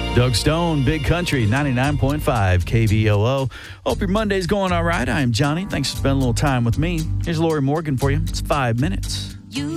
Doug Stone, Big Country, 99.5 KVOO. Hope your Monday's going all right. I am Johnny. Thanks for spending a little time with me. Here's Lori Morgan for you. It's 5 minutes.